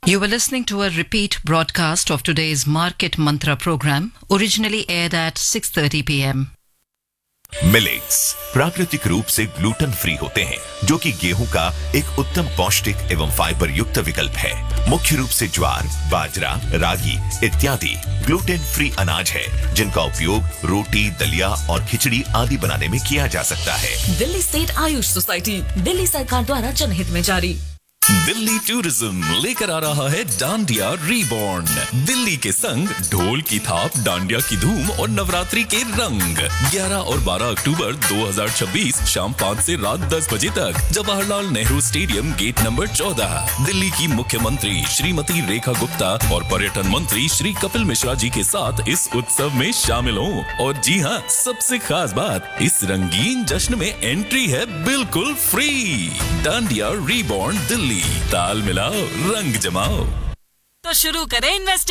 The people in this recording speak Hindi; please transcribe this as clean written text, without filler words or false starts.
You were listening to a repeat broadcast of today's Market Mantra program, originally aired at 6:30 p.m. Millets प्राकृतिक रूप से ग्लूटेन फ्री होते हैं, जो कि गेहूं का एक उत्तम पौष्टिक एवं फाइबर युक्त विकल्प है। मुख्य रूप से ज्वार, बाजरा, रागी इत्यादि ग्लूटेन फ्री अनाज है, जिनका उपयोग रोटी, दलिया और खिचड़ी आदि बनाने में किया जा सकता है। दिल्ली स्टेट आयुष सोसाइटी दिल्ली सरकार द्वारा जनहित में जारी। दिल्ली टूरिज्म लेकर आ रहा है डांडिया रीबॉर्न। दिल्ली के संग ढोल की थाप, डांडिया की धूम और नवरात्रि के रंग। 11 और 12 अक्टूबर 2026 शाम 5 से रात 10 बजे तक Jawaharlal Nehru stadium, gate number 14। Delhi की मुख्यमंत्री श्रीमती रेखा गुप्ता और पर्यटन मंत्री श्री कपिल मिश्रा जी के साथ इस उत्सव में शामिल हों। और जी हाँ, सबसे खास बात, इस रंगीन जश्न में एंट्री है बिल्कुल फ्री। डांडिया रीबॉर्न दिल्ली, ताल मिलाओ, रंग जमाओ। तो शुरू करें इन्वेस्ट